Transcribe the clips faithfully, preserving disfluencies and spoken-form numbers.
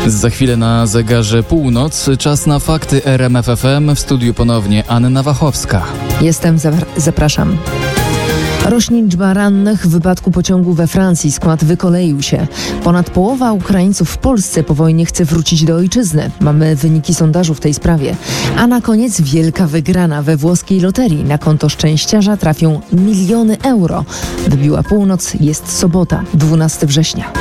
Za chwilę na zegarze północ. Czas na fakty R M F F M. W studiu ponownie Anna Wachowska. Jestem, zapraszam. Rośnie liczba rannych w wypadku pociągu we Francji. Skład wykoleił się. Ponad połowa Ukraińców w Polsce po wojnie chce wrócić do ojczyzny. Mamy wyniki sondażu w tej sprawie. A na koniec wielka wygrana we włoskiej loterii. Na konto szczęściarza trafią miliony euro. Wybiła północ, jest sobota, dwunastego września.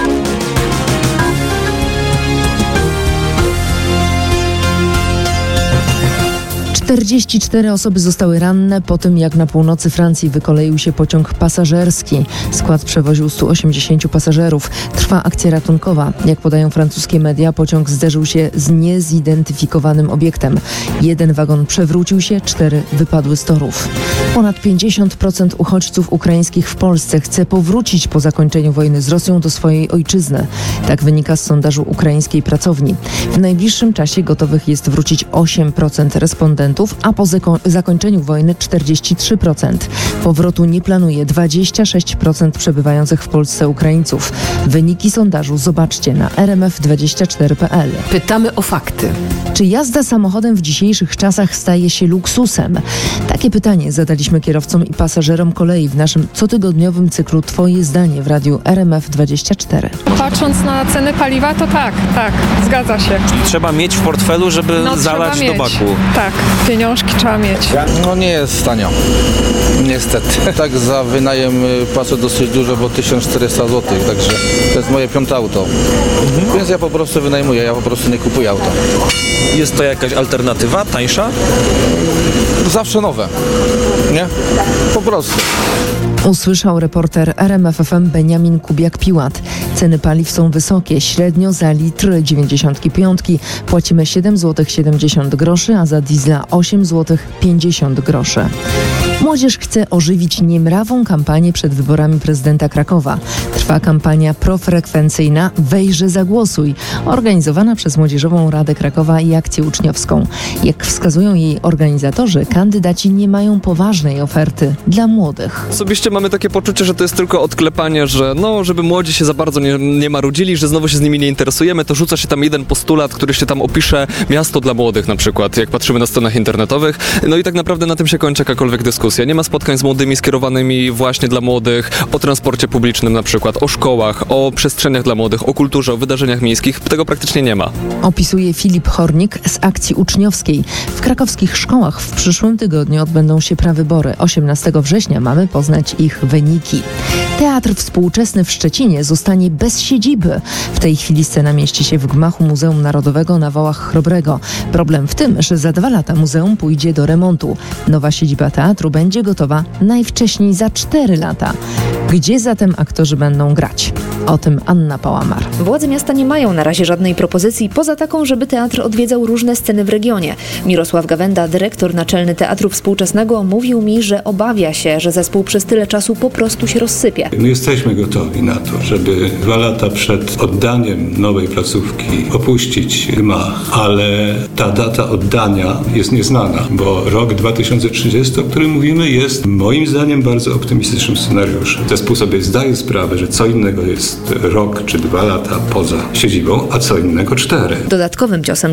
czterdzieści cztery osoby zostały ranne po tym, jak na północy Francji wykoleił się pociąg pasażerski. Skład przewoził stu osiemdziesięciu pasażerów. Trwa akcja ratunkowa. Jak podają francuskie media, pociąg zderzył się z niezidentyfikowanym obiektem. Jeden wagon przewrócił się, cztery wypadły z torów. Ponad pięćdziesiąt procent uchodźców ukraińskich w Polsce chce powrócić po zakończeniu wojny z Rosją do swojej ojczyzny. Tak wynika z sondażu ukraińskiej pracowni. W najbliższym czasie gotowych jest wrócić osiem procent respondentów, a po zako- zakończeniu wojny czterdzieści trzy procent. Powrotu nie planuje dwadzieścia sześć procent przebywających w Polsce Ukraińców. Wyniki sondażu zobaczcie na r m f dwadzieścia cztery kropka p l. Pytamy o fakty. Czy jazda samochodem w dzisiejszych czasach staje się luksusem? Takie pytanie zadaliśmy kierowcom i pasażerom kolei w naszym cotygodniowym cyklu Twoje zdanie w radiu R M F dwadzieścia cztery. Patrząc na ceny paliwa, to tak, tak, zgadza się. Trzeba mieć w portfelu, żeby no, zalać do baku. Tak, pieniążki trzeba mieć. No nie jest tanio. Niestety. Tak za wynajem płacę dosyć dużo, bo tysiąc czterysta złotych, także to jest moje piąte auto. Mhm. Więc ja po prostu wynajmuję, ja po prostu nie kupuję auta. Jest to jakaś alternatywa, tańsza? Zawsze nowe, nie? Po prostu. Usłyszał reporter R M F F M Beniamin Kubiak-Piłat. Ceny paliw są wysokie. Średnio za litr dziewięćdziesiątki piątki płacimy siedem złotych siedemdziesiąt groszy, a za diesla osiem złotych pięćdziesiąt groszy. Młodzież chce ożywić niemrawą kampanię przed wyborami prezydenta Krakowa. Trwa kampania profrekwencyjna Wejrze Zagłosuj, organizowana przez Młodzieżową Radę Krakowa i Akcję Uczniowską. Jak wskazują jej organizatorzy, kandydaci nie mają poważnej oferty dla młodych. Osobiście mamy takie poczucie, że to jest tylko odklepanie, że no, żeby młodzi się za bardzo nie, nie marudzili, że znowu się z nimi nie interesujemy, to rzuca się tam jeden postulat, który się tam opisze, miasto dla młodych na przykład, jak patrzymy na stronach internetowych. No i tak naprawdę na tym się kończy jakakolwiek dyskusja. Nie ma spotkań z młodymi skierowanymi właśnie dla młodych, o transporcie publicznym na przykład, o szkołach, o przestrzeniach dla młodych, o kulturze, o wydarzeniach miejskich. Tego praktycznie nie ma. Opisuje Filip Hornik z Akcji Uczniowskiej. W krakowskich szkołach w przyszłym tygodniu odbędą się prawybory. osiemnastego września mamy poznać ich wyniki. Teatr Współczesny w Szczecinie zostanie bez siedziby. W tej chwili scena mieści się w gmachu Muzeum Narodowego na Wałach Chrobrego. Problem w tym, że za dwa lata muzeum pójdzie do remontu. Nowa siedziba teatru będzie gotowa najwcześniej za cztery lata. Gdzie zatem aktorzy będą grać? O tym Anna Pałamar. Władze miasta nie mają na razie żadnej propozycji poza taką, żeby teatr odwiedzał różne sceny w regionie. Mirosław Gawenda, dyrektor naczelny Teatru Współczesnego, mówił mi, że obawia się, że zespół przez tyle czasu po prostu się rozsypie. My jesteśmy gotowi na to, żeby dwa lata przed oddaniem nowej placówki opuścić gmach, ale ta data oddania jest nieznana, bo rok dwa tysiące trzydziesty, o którym mówimy, jest moim zdaniem bardzo optymistycznym scenariuszem. Zespół sobie zdaje sprawę, że co innego jest rok czy dwa lata poza siedzibą, a co innego cztery. Dodatkowym ciosem